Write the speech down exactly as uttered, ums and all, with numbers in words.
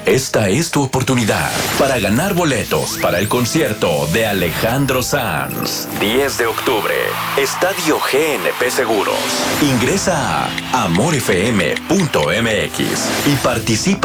Esta es tu oportunidad para ganar boletos para el concierto de Alejandro Sanz. diez de octubre, Estadio G N P Seguros. Ingresa a amor f m punto m x y participa